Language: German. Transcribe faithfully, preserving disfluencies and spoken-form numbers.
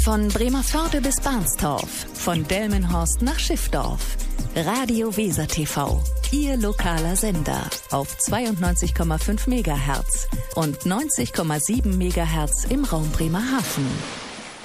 Von Bremerförde bis Barnstorf, von Delmenhorst nach Schiffdorf. Radio Weser T V, Ihr lokaler Sender auf zweiundneunzig Komma fünf Megahertz und neunzig Komma sieben Megahertz im Raum Bremerhaven.